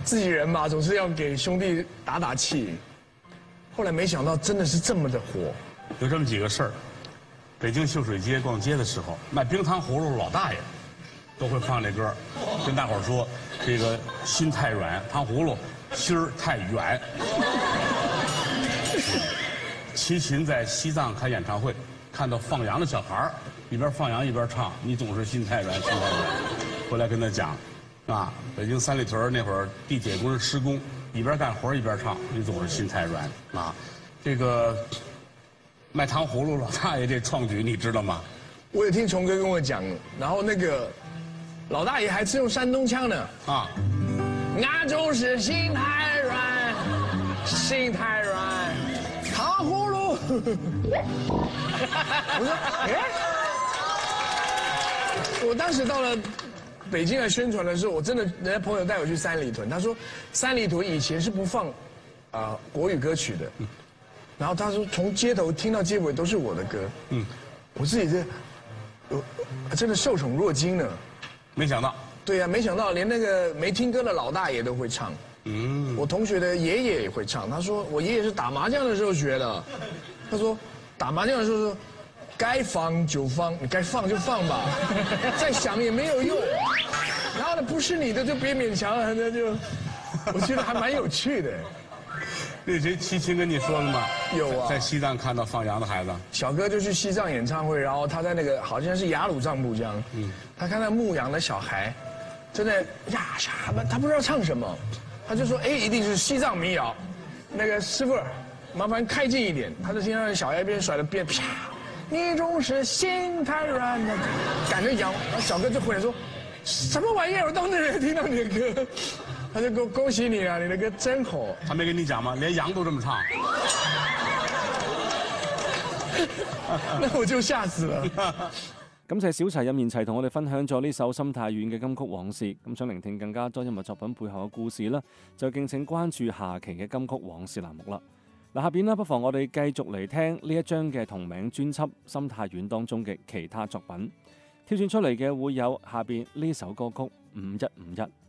自己人嘛，总是要给兄弟打打气。后来没想到真的是这么的火。 有这么几个事儿，北京秀水街逛街的时候，卖冰糖葫芦老大爷都会放这歌，跟大伙儿说这个心太软，糖葫芦心儿太远。齐秦在西藏开演唱会，看到放羊的小孩儿一边放羊一边唱，你总是心太软，心太软。回来跟他讲，啊，北京三里屯那会儿地铁工人施工，一边干活一边唱，你总是心太软啊。这个卖糖葫芦老大爷这创举你知道吗？ 我有听虫哥跟我讲，然后那个老大爷还是用山东腔呢。啊，俺就是心太软，心太软，糖葫芦。我说，我当时到了北京来宣传的时候，我真的人家朋友带我去三里屯，他说三里屯以前是不放国语歌曲的。然后他说，从街头听到街尾都是我的歌。我自己真的受宠若惊呢。 没想到。 对呀，没想到连那个没听歌的老大爷都会唱。我同学的爷爷也会唱。他说我爷爷是打麻将的时候学的。他说打麻将的时候说，该放就放，你该放就放吧，再想也没有用。然后呢，不是你的就别勉强了，那就我觉得还蛮有趣的。 那谁齐秦跟你说了吗？ 有啊， 在西藏看到放羊的孩子。 小哥就去西藏演唱会，然后他在那个好像是雅鲁藏布江，他看到牧羊的小孩，真的呀啥吧，他不知道唱什么，他就说一定是西藏民谣，那个师傅，麻烦开近一点，他就听到小孩边甩的鞭啪，你总是心太软的，赶着羊，然后小哥就回来说，什么玩意儿，我到那里听到你的歌。他就恭喜你啊，你的歌真好。 他没跟你講嗎？連羊都這麼唱。 那我就嚇死了。 感謝小齊任賢齊同我哋分享咗呢首心太軟嘅金曲往事。咁想聆聽更加多音樂作品背後嘅故事啦，就敬請關注下期嘅金曲往事欄目啦。嗱，下邊呢，不妨我哋繼續嚟聽呢一張嘅同名專輯《心太軟》當中嘅其他作品。挑選出嚟嘅會有下邊呢首歌曲《5151》。